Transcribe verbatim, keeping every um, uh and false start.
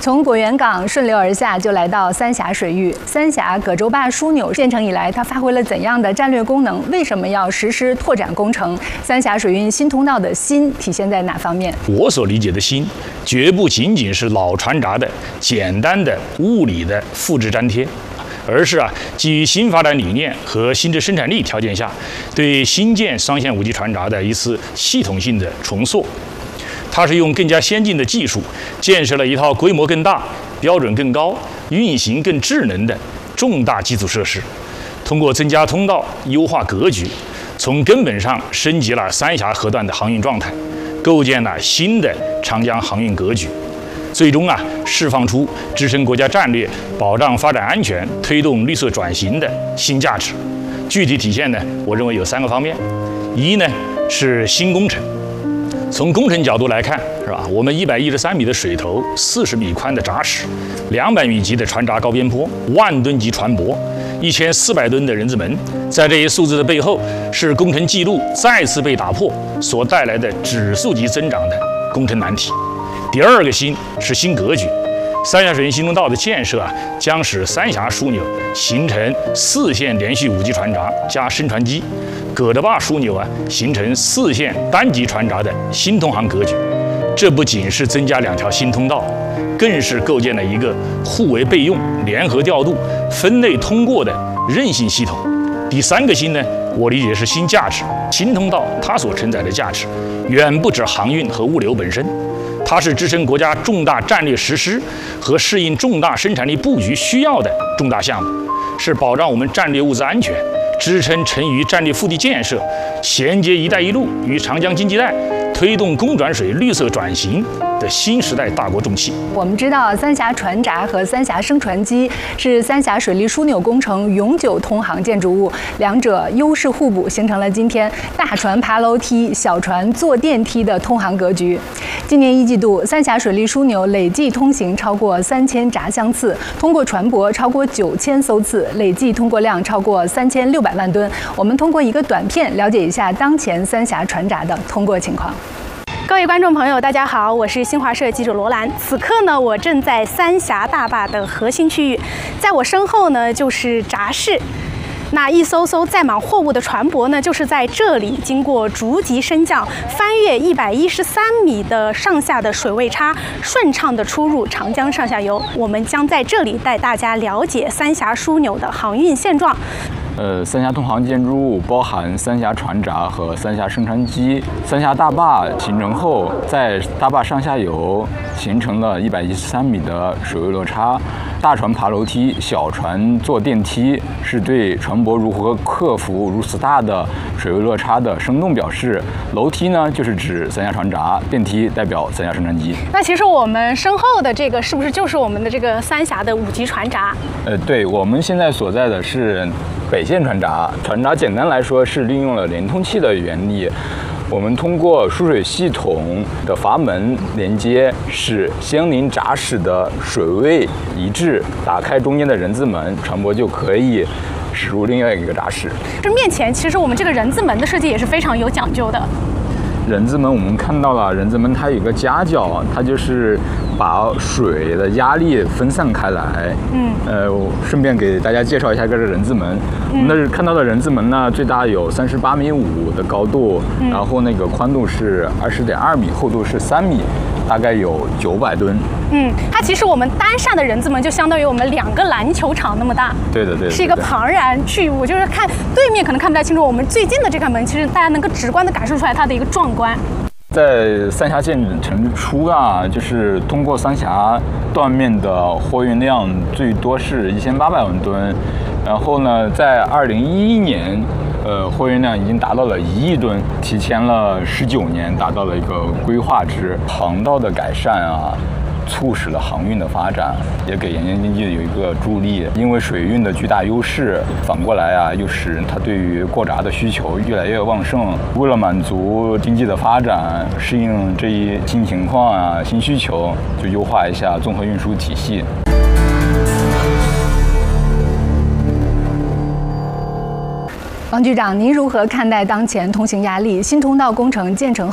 从果园港顺流而下，就来到三峡水域。三峡葛洲坝枢纽建成以来，它发挥了怎样的战略功能？为什么要实施拓展工程？三峡水运新通道的新体现在哪方面？ 我所理解的新，绝不仅仅是老船闸的简单的物理的复制粘贴。 而是啊，基于新发展理念和新的生产力条件下，对新建双线五级船闸的一次系统性的重塑。它是用更加先进的技术，建设了一套规模更大、标准更高、运行更智能的重大基础设施。通过增加通道、优化格局，从根本上升级了三峡河段的航运状态，构建了新的长江航运格局。 最终啊，释放出支撑国家战略、保障发展安全、推动绿色转型的新价值。具体体现呢，我认为有三个方面：一呢是新工程，从工程角度来看，是吧？我们一百一十三米的水头，四十米宽的闸齿，两百米级的船闸高边坡，万吨级船舶，一千四百吨的人字门，在这些数字的背后，是工程记录再次被打破所带来的指数级增长的工程难题。 第二个新是新格局，三峡水运新通道的建设啊，将使三峡枢纽形成四线连续五级船闸加升船机，葛洲坝枢纽啊形成四线单级船闸的新通航格局。这不仅是增加两条新通道，更是构建了一个互为备用、联合调度、分类通过的韧性系统。第三个新呢，我理解是新价值。新通道它所承载的价值，远不止航运和物流本身。 它是支撑国家重大战略实施和适应重大生产力布局需要的重大项目，是保障我们战略物资安全、支撑成渝战略腹地建设、衔接“一带一路”与长江经济带、推动供转水绿色转型的新时代大国重器。 我们知道，三峡船闸和三峡升船机是三峡水利枢纽工程永久通航建筑物，两者优势互补，形成了今天大船爬楼梯、小船坐电梯的通航格局。 今年一季度，三峡水利枢纽累计通行超过三千闸箱次，通过船舶超过九千艘次，累计通过量超过三千六百万吨。我们通过一个短片了解一下当前三峡船闸的通过情况。 各位观众朋友，大家好，我是新华社记者罗兰。此刻呢，我正在三峡大坝的核心区域，在我身后呢就是闸室。 那一艘艘载满货物的船舶呢，就是在这里经过逐级升降，翻越一百一十三米的上下的水位差，顺畅的出入长江上下游。我们将在这里带大家了解三峡枢纽的航运现状。 呃，三峡通航建筑物包含三峡船闸和三峡升船机。三峡大坝形成后，在大坝上下游形成了一百一十三米的水位落差。大船爬楼梯，小船坐电梯，是对船舶如何克服如此大的水位落差的生动表示。楼梯呢，就是指三峡船闸；电梯代表三峡升船机。 那其实我们身后的这个，是不是就是我们的这个三峡的五级船闸？呃， 对，我们现在所在的是 北线船闸，船闸简单来说是利用了连通器的原理，我们通过输水系统的阀门连接，使相邻闸室的水位一致，打开中间的人字门，船舶就可以驶入另外一个闸室。 这面前其实我们这个人字门的设计也是非常有讲究的。 人字门我们看到了，人字门它有一个夹角，它就是把水的压力分散开来。嗯，呃，顺便给大家介绍一下这个人字门。我们那看到的人字门呢，最大有三十八米五的高度，嗯、然后那个宽度是二十点二米，厚度是三米，大概有九百吨。 嗯，它其实我们单扇的人字门就相当于我们两个篮球场那么大。对的，对的，是一个庞然巨物。就是看对面可能看不太清楚，我们最近的这个门，其实大家能够直观的感受出来它的一个壮观。 在三峡建成初啊，就是通过三峡断面的货运量最多是一千八百万吨，然后呢，在二零一一年，呃，货运量已经达到了一亿吨，提前了十九年达到了一个规划值。航道的改善啊， 促使了航运的发展，也给沿线经济有一个助力。因为水运的巨大优势，反过来啊，又使它对于过闸的需求越来越旺盛。为了满足经济的发展，适应这一新情况啊、新需求，就优化一下综合运输体系。 王局长，您如何看待当前通行压力？新通道工程建成后